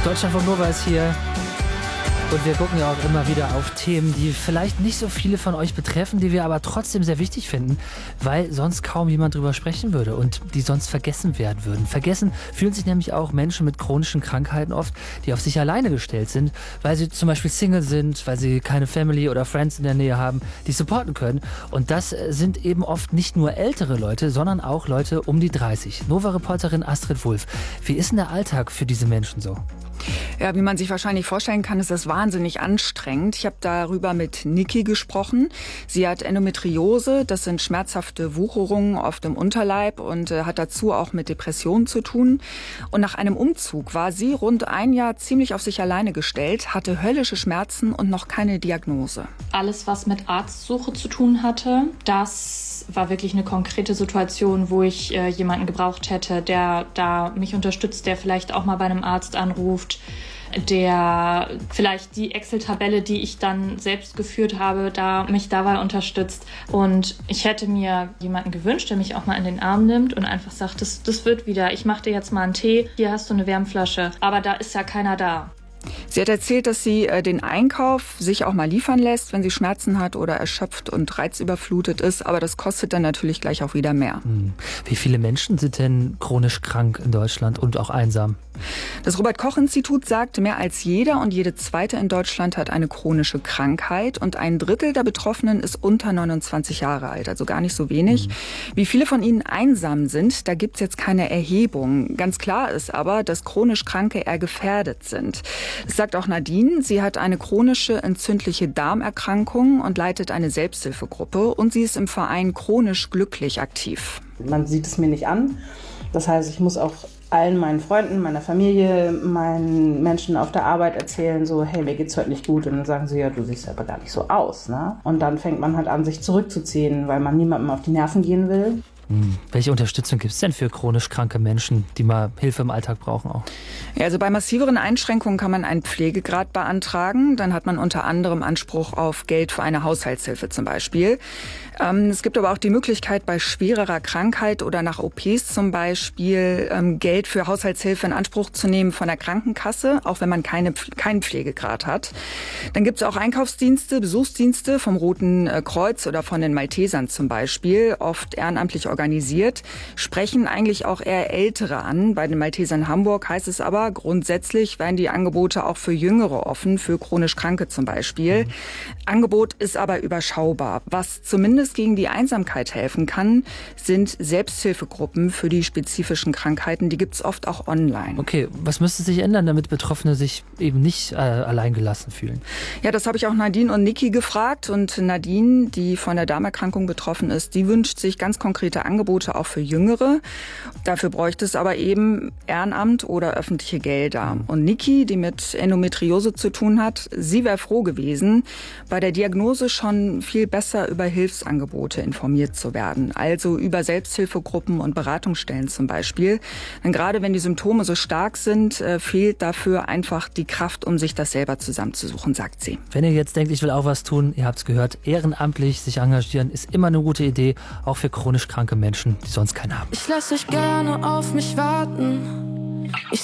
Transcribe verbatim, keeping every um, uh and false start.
Deutschlandfunk Nova ist hier. Und wir gucken ja auch immer wieder auf Themen, die vielleicht nicht so viele von euch betreffen, die wir aber trotzdem sehr wichtig finden, weil sonst kaum jemand drüber sprechen würde und die sonst vergessen werden würden. Vergessen fühlen sich nämlich auch Menschen mit chronischen Krankheiten oft, die auf sich alleine gestellt sind, weil sie zum Beispiel Single sind, weil sie keine Family oder Friends in der Nähe haben, die supporten können. Und das sind eben oft nicht nur ältere Leute, sondern auch Leute um die dreißig. Nova-Reporterin Astrid Wulff, wie ist denn der Alltag für diese Menschen so? Ja, wie man sich wahrscheinlich vorstellen kann, ist das wahnsinnig anstrengend. Ich habe darüber mit Niki gesprochen. Sie hat Endometriose, das sind schmerzhafte Wucherungen oft im Unterleib und äh, hat dazu auch mit Depressionen zu tun. Und nach einem Umzug war sie rund ein Jahr ziemlich auf sich alleine gestellt, hatte höllische Schmerzen und noch keine Diagnose. Alles, was mit Arztsuche zu tun hatte, das war wirklich eine konkrete Situation, wo ich äh, jemanden gebraucht hätte, der da mich unterstützt, der vielleicht auch mal bei einem Arzt anruft, der vielleicht die Excel-Tabelle, die ich dann selbst geführt habe, da mich dabei unterstützt. Und ich hätte mir jemanden gewünscht, der mich auch mal in den Arm nimmt und einfach sagt, das, das wird wieder, ich mache dir jetzt mal einen Tee, hier hast du eine Wärmflasche. Aber da ist ja keiner da. Sie hat erzählt, dass sie äh, den Einkauf sich auch mal liefern lässt, wenn sie Schmerzen hat oder erschöpft und reizüberflutet ist. Aber das kostet dann natürlich gleich auch wieder mehr. Wie viele Menschen sind denn chronisch krank in Deutschland und auch einsam? Das Robert-Koch-Institut sagt, mehr als jeder und jede Zweite in Deutschland hat eine chronische Krankheit. Und ein Drittel der Betroffenen ist unter neunundzwanzig Jahre alt, also gar nicht so wenig. Mhm. Wie viele von ihnen einsam sind, da gibt es jetzt keine Erhebung. Ganz klar ist aber, dass chronisch Kranke eher gefährdet sind. Das sagt auch Nadine. Sie hat eine chronische entzündliche Darmerkrankung und leitet eine Selbsthilfegruppe. Und sie ist im Verein Chronisch Glücklich aktiv. Man sieht es mir nicht an. Das heißt, ich muss auch allen meinen Freunden, meiner Familie, meinen Menschen auf der Arbeit erzählen, so, hey, mir geht's heute nicht gut. Und dann sagen sie, ja, du siehst aber gar nicht so aus. Ne? Und dann fängt man halt an, sich zurückzuziehen, weil man niemandem auf die Nerven gehen will. Hm. Welche Unterstützung gibt es denn für chronisch kranke Menschen, die mal Hilfe im Alltag brauchen auch? Ja, also bei massiveren Einschränkungen kann man einen Pflegegrad beantragen. Dann hat man unter anderem Anspruch auf Geld für eine Haushaltshilfe zum Beispiel. Ähm, es gibt aber auch die Möglichkeit, bei schwererer Krankheit oder nach O Ps zum Beispiel ähm, Geld für Haushaltshilfe in Anspruch zu nehmen von der Krankenkasse, auch wenn man keine, keinen Pflegegrad hat. Dann gibt es auch Einkaufsdienste, Besuchsdienste vom Roten Kreuz oder von den Maltesern zum Beispiel, oft ehrenamtlich organisiert, sprechen eigentlich auch eher Ältere an. Bei den Maltesern Hamburg heißt es aber, grundsätzlich werden die Angebote auch für Jüngere offen, für chronisch Kranke zum Beispiel. Mhm. Angebot ist aber überschaubar. Was zumindest gegen die Einsamkeit helfen kann, sind Selbsthilfegruppen für die spezifischen Krankheiten. Die gibt es oft auch online. Okay, was müsste sich ändern, damit Betroffene sich eben nicht äh, alleingelassen fühlen? Ja, das habe ich auch Nadine und Niki gefragt. Und Nadine, die von der Darmerkrankung betroffen ist, die wünscht sich ganz konkrete Angebote auch für Jüngere. Dafür bräuchte es aber eben Ehrenamt oder öffentliche Gelder. Und Niki, die mit Endometriose zu tun hat, sie wäre froh gewesen, bei der Diagnose schon viel besser über Hilfsangebote informiert zu werden. Also über Selbsthilfegruppen und Beratungsstellen zum Beispiel. Denn gerade wenn die Symptome so stark sind, äh, fehlt dafür einfach die Kraft, um sich das selber zusammenzusuchen, sagt sie. Wenn ihr jetzt denkt, ich will auch was tun, ihr habt es gehört, ehrenamtlich sich engagieren ist immer eine gute Idee, auch für chronisch kranke Menschen, die sonst keinen haben. Ich lasse euch gerne auf mich warten. Ich